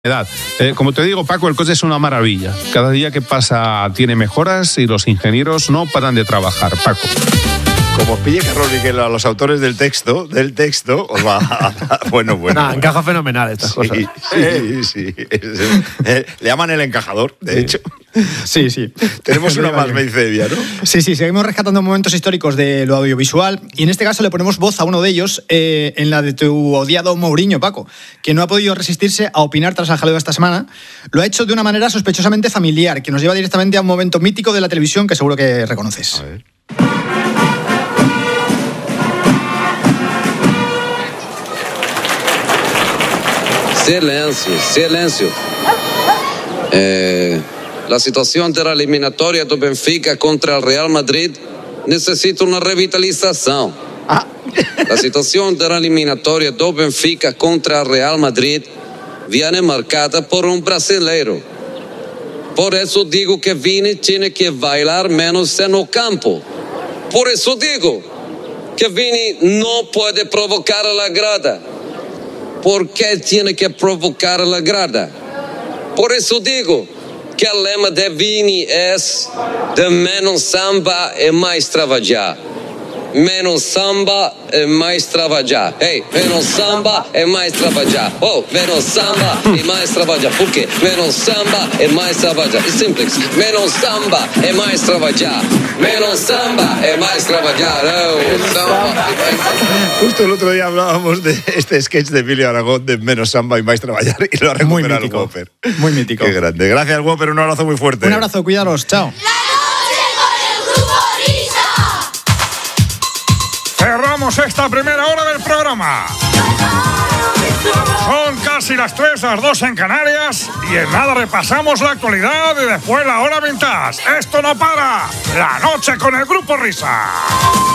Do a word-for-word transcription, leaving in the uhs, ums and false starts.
Edad. Eh, como te digo, Paco, el coche es una maravilla. Cada día que pasa tiene mejoras y los ingenieros no paran de trabajar, Paco. Como os pille Carlos Miquel a los autores del texto, del texto, os va a... Bueno, bueno. Nah, bueno. encaja fenomenal estas sí, cosas. Sí, sí. Es, eh, le llaman el encajador, de sí. hecho. Sí, sí. Tenemos una más, me dice Evia, ¿no? Sí, sí, seguimos rescatando momentos históricos de lo audiovisual y en este caso le ponemos voz a uno de ellos eh, en la de tu odiado Mourinho, Paco, que no ha podido resistirse a opinar tras el jaleo de esta semana. Lo ha hecho de una manera sospechosamente familiar, que nos lleva directamente a un momento mítico de la televisión que seguro que reconoces. A ver. Silêncio, silêncio. É, a situação da eliminatória do Benfica contra o Real Madrid necessita uma revitalização. Ah. A situação da eliminatória do Benfica contra o Real Madrid viene marcada por um brasileiro. Por isso digo que Vini tem que bailar menos no campo. Por isso digo que Vini não pode provocar a grada. ¿Por qué tiene que provocar la grada? Por eso digo que el lema de Vini es de menos samba y más trabajar. Menos samba y más trabajar. Hey, menos samba y más trabajar. Oh, menos samba y más trabajar. ¿Por qué? Menos samba y más trabajar. Es simple. Menos samba y más trabajar. Menos samba y más trabajar. Oh, samba y más trabajar. Justo el otro día hablábamos de este sketch de Emilio Aragón de menos samba y más trabajar y lo ha recuperado el Whopper. Muy mítico. Qué grande. Gracias, Whopper. Un abrazo muy fuerte. Un abrazo, cuidaros. Chao. Cerramos esta primera hora del programa. Son casi las tres, las dos en Canarias y en nada repasamos la actualidad y después la hora vintage. Esto no para. La noche con el Grupo Risa.